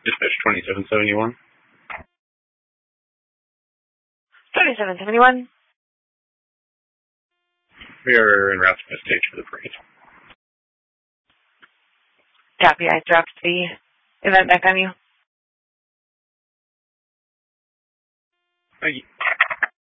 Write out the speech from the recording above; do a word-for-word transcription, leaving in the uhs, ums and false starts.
Dispatch twenty-seven seventy-one. twenty-seven seventy-one. We are en route to the stage for the parade. Copy. I dropped the event back on you. Thank you.